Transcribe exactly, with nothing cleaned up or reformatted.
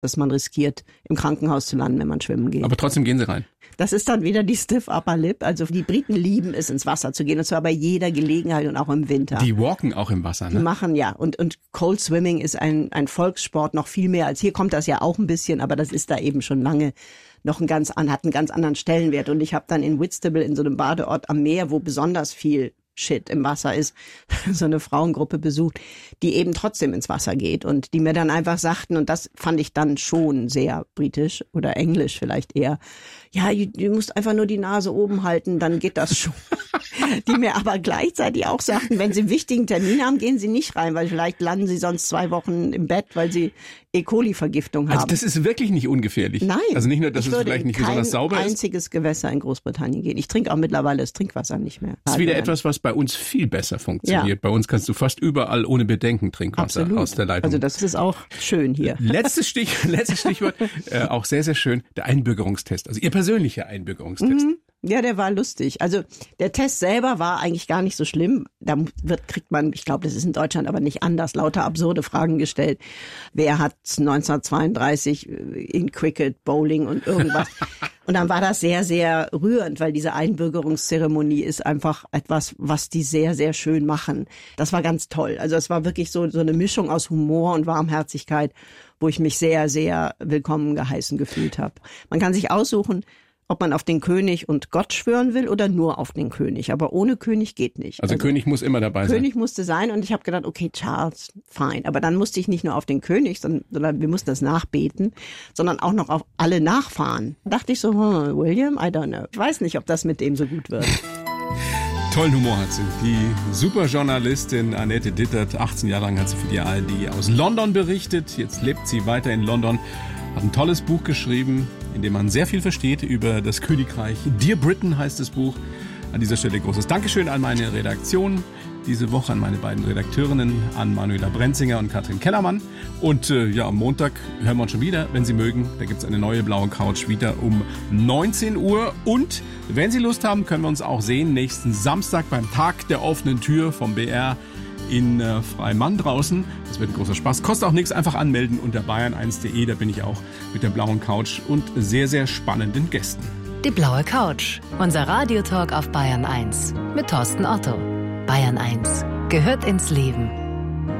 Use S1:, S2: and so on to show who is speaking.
S1: dass man riskiert, im Krankenhaus zu landen, wenn man schwimmen geht.
S2: Aber trotzdem gehen Sie rein.
S1: Das ist dann wieder die Stiff Upper Lip. Also die Briten lieben es, ins Wasser zu gehen. Und zwar bei jeder Gelegenheit und auch im Winter.
S2: Die walken auch im Wasser, ne?
S1: Die machen, ja. Und, und Cold Swimming ist ein, ein Volkssport, noch viel mehr als hier. Kommt das ja auch ein bisschen, aber das ist da eben schon lange noch ein ganz an, hat einen ganz anderen Stellenwert. Und ich habe dann in Whitstable, in so einem Badeort am Meer, wo besonders viel Shit im Wasser ist, so eine Frauengruppe besucht, die eben trotzdem ins Wasser geht und die mir dann einfach sagten, und das fand ich dann schon sehr britisch oder englisch vielleicht eher, ja, du musst einfach nur die Nase oben halten, dann geht das schon. Die mir aber gleichzeitig auch sagten, wenn sie einen wichtigen Termin haben, gehen sie nicht rein, weil vielleicht landen sie sonst zwei Wochen im Bett, weil sie E. coli-Vergiftung haben.
S2: Also das ist wirklich nicht ungefährlich.
S1: Nein.
S2: Also nicht nur, dass es vielleicht nicht besonders sauber ist.
S1: Ich würde in kein einziges Gewässer in Großbritannien gehen. Ich trinke auch mittlerweile das Trinkwasser nicht mehr.
S2: Das ist wieder etwas, was bei uns viel besser funktioniert. Ja. Bei uns kannst du fast überall ohne Bedenken Trinkwasser
S1: Absolut.
S2: Aus der Leitung.
S1: Also das ist auch schön hier.
S2: Letztes, Stich, letztes Stichwort, äh, auch sehr, sehr schön, der Einbürgerungstest. Also Ihr persönlicher Einbürgerungstest.
S1: Mhm. Ja, der war lustig. Also der Test selber war eigentlich gar nicht so schlimm. Da wird, kriegt man, ich glaube, das ist in Deutschland aber nicht anders, lauter absurde Fragen gestellt. Wer hat neunzehnhundertzweiunddreißig in Cricket, Bowling und irgendwas? Und dann war das sehr, sehr rührend, weil diese Einbürgerungszeremonie ist einfach etwas, was die sehr, sehr schön machen. Das war ganz toll. Also es war wirklich so, so eine Mischung aus Humor und Warmherzigkeit, wo ich mich sehr, sehr willkommen geheißen gefühlt habe. Man kann sich aussuchen, ob man auf den König und Gott schwören will oder nur auf den König. Aber ohne König geht nicht.
S2: Also, also König muss immer dabei sein.
S1: König musste sein und ich habe gedacht, okay, Charles, fein. Aber dann musste ich nicht nur auf den König, sondern, sondern wir mussten das nachbeten, sondern auch noch auf alle Nachfahren. Da dachte ich so, hm, William, I don't know. Ich weiß nicht, ob das mit dem so gut wird.
S2: Tollen Humor hat sie. Die Superjournalistin Annette Dittert, achtzehn Jahre lang hat sie für die A R D aus London berichtet. Jetzt lebt sie weiter in London. Hat ein tolles Buch geschrieben, in dem man sehr viel versteht über das Königreich. Dear Britain heißt das Buch. An dieser Stelle großes Dankeschön an meine Redaktion. Diese Woche an meine beiden Redakteurinnen, an Manuela Brenzinger und Katrin Kellermann. Und äh, ja, am Montag hören wir uns schon wieder, wenn Sie mögen. Da gibt's eine neue blaue Couch wieder um neunzehn Uhr. Und wenn Sie Lust haben, können wir uns auch sehen nächsten Samstag beim Tag der offenen Tür vom B R in äh, Freimann draußen. Das wird ein großer Spaß. Kostet auch nichts, einfach anmelden unter bayern eins punkt de. Da bin ich auch mit der blauen Couch und sehr, sehr spannenden Gästen.
S3: Die blaue Couch, unser Radiotalk auf Bayern eins mit Thorsten Otto. Bayern eins gehört ins Leben.